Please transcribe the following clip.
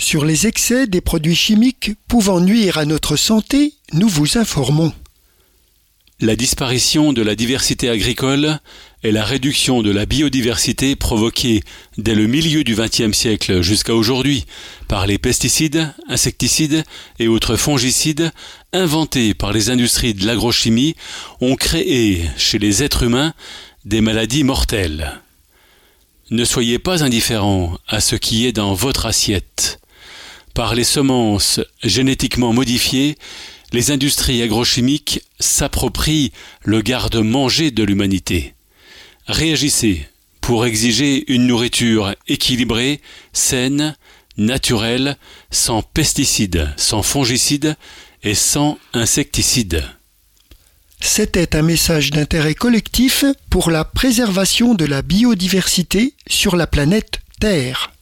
Sur les excès des produits chimiques pouvant nuire à notre santé, nous vous informons. La disparition de la diversité agricole et la réduction de la biodiversité provoquée dès le milieu du XXe siècle jusqu'à aujourd'hui par les pesticides, insecticides et autres fongicides inventés par les industries de l'agrochimie ont créé chez les êtres humains des maladies mortelles. Ne soyez pas indifférents à ce qui est dans votre assiette. Par les semences génétiquement modifiées, les industries agrochimiques s'approprient le garde-manger de l'humanité. Réagissez pour exiger une nourriture équilibrée, saine, naturelle, sans pesticides, sans fongicides et sans insecticides. C'était un message d'intérêt collectif pour la préservation de la biodiversité sur la planète Terre.